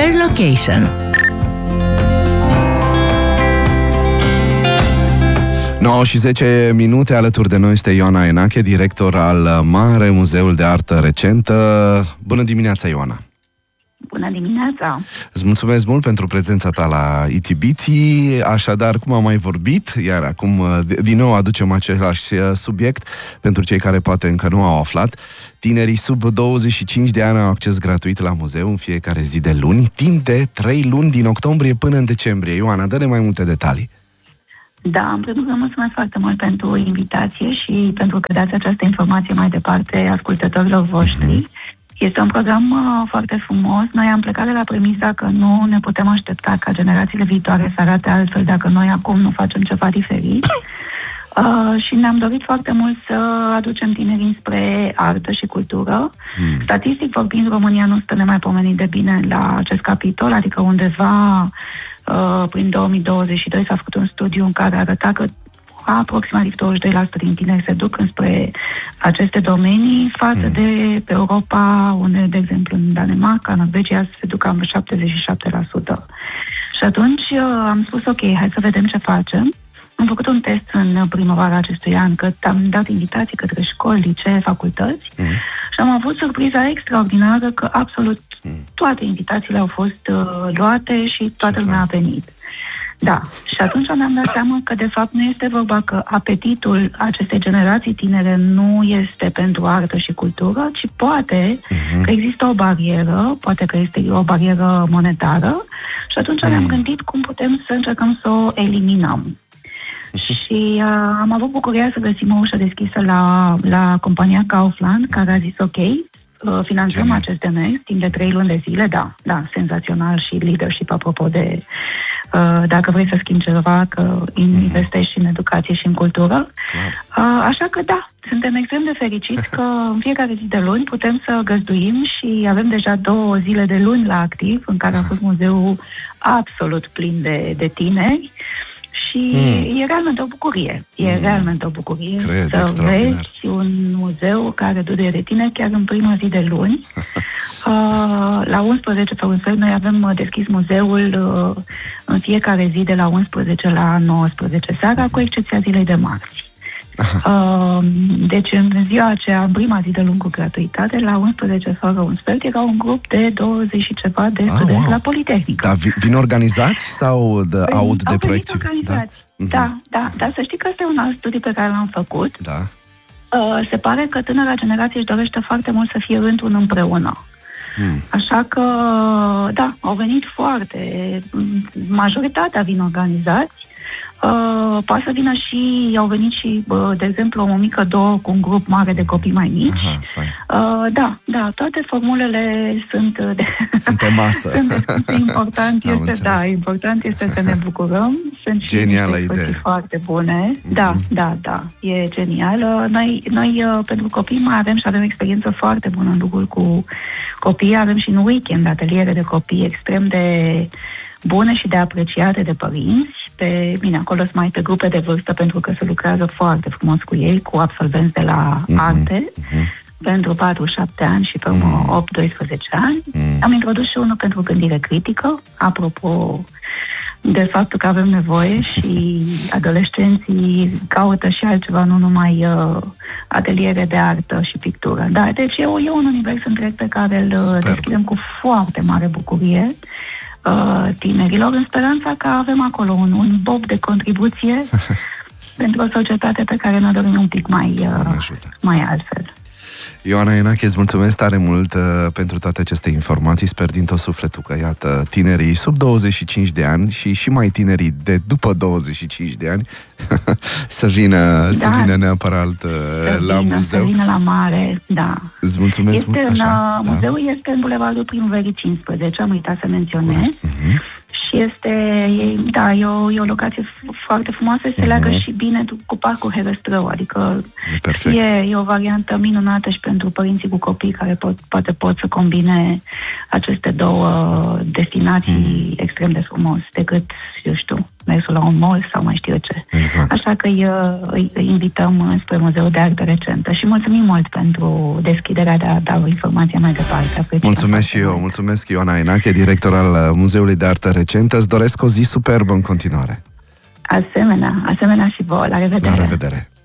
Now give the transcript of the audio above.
Per Location. 9:10 alături de noi este Ioana Enache, director al Mare Muzeul de Artă Recentă. Bună dimineața, Ioana! Bună dimineața! Îți mulțumesc mult pentru prezența ta la Itibiti. Așadar, cum am mai vorbit, iar acum din nou aducem același subiect pentru cei care poate încă nu au aflat. Tinerii sub 25 de ani au acces gratuit la muzeu în fiecare zi de luni, timp de 3 luni din octombrie până în decembrie. Ioana, dă-ne mai multe detalii. Da, în primul rând mulțumesc foarte mult pentru invitație și pentru că dați această informație mai departe ascultătorilor voștri. Este un program foarte frumos. Noi am plecat de la premisa că nu ne putem aștepta ca generațiile viitoare să arate altfel dacă noi acum nu facem ceva diferit. Și ne-am dorit foarte mult să aducem tinerii spre artă și cultură. Statistic vorbind, România nu stă nemaipomenit de bine la acest capitol, adică undeva prin 2022 s-a făcut un studiu în care arăta că aproximativ 22% din tineri se duc înspre aceste domenii, față de pe Europa, unde, de exemplu, în Danemarca, în Norvegia, se duc cam 77%. Și atunci am spus, ok, hai să vedem ce facem. Am făcut un test în primăvara acestui an, că am dat invitații către școli, licee, facultăți și am avut surpriza extraordinară că absolut toate invitațiile au fost luate și toată lumea a venit. Da, și atunci mi-am dat seama că de fapt nu este vorba că apetitul acestei generații tinere nu este pentru artă și cultură, ci poate că există o barieră, poate că este o barieră monetară și atunci ne-am gândit cum putem să încercăm să o eliminăm. Și am avut bucuria să găsim o ușă deschisă la compania Kaufland, care a zis ok, finanțăm acest demers timp de 3 luni de zile, da, senzațional și leadership apropo de dacă vrei să schimbi ceva, că investești și în educație și în cultură. Așa că da, suntem extrem de fericiți că în fiecare zi de luni putem să găzduim și avem deja 2 zile de luni la activ, în care a fost muzeul absolut plin de tineri. Și e realmente o bucurie. E realmente o bucurie să vezi un muzeu care duce de tine chiar în prima zi de luni. La 11 sau un sfert noi avem deschis muzeul în fiecare zi de la 11 la 19 seara, cu excepția zilei de marți. Deci în ziua aceea, în prima zi de luni cu gratuitate, la 11 fără un sfert, era un grup de 20 și ceva de studenți la Politehnică. Dar vin organizați sau aud de proiecții? Da, să știi că este un alt studiu pe care l-am făcut. Da. Se pare că tânăra generație își dorește foarte mult să fie într-un împreună. Așa că, da, au venit majoritatea vin organizați. Poate să vină și, au venit și, de exemplu, o mică două cu un grup mare de copii mai mici. Da, toate formulele sunt pe masă. Important este să ne bucurăm. Sunt genială și idee. Foarte bune. Da, e genială. Noi pentru copii mai avem experiență foarte bună în lucrul cu copii. Avem și în weekend ateliere de copii extrem de bune și de apreciate de părinți. Bine, acolo sunt mai pe grupe de vârstă, pentru că se lucrează foarte frumos cu ei, cu absolvenți de la arte, pentru 4-7 ani și pe 8-12 ani. Am introdus și unul pentru gândire critică, apropo de faptul că avem nevoie și adolescenții caută și altceva, nu numai ateliere de artă și pictură. Da, deci e un univers întreg pe care îl deschidem cu foarte mare bucurie tinerilor, în speranța că avem acolo un bob de contribuție pentru o societate pe care ne dorim un pic mai altfel. Ioana Enache, îți mulțumesc tare mult pentru toate aceste informații. Sper din tot sufletul că, iată, tinerii sub 25 de ani și mai tinerii de după 25 de ani să vină neapărat la muzeu. Să vină la mare, da. Îți mulțumesc mult. Muzeul este în Bulevardul Primăverii 15, am uitat să menționez. Și e o locație foarte frumoasă, se leagă și bine cu Parcul Herăstrău, adică e o variantă minunată și pentru părinții cu copii care poate pot să combine aceste două destinații extrem de frumos decât, eu știu, mersul la un mall sau mai știu eu ce. Exact. Așa că îi invităm spre Muzeul de Artă Recentă și mulțumim mult pentru deschiderea de a da o informație mai departe. Mulțumesc și eu, mulțumesc Ioana Enache, director al Muzeului de Artă Recentă. Îți doresc o zi superbă în continuare. Asemenea și vouă. La revedere! La revedere!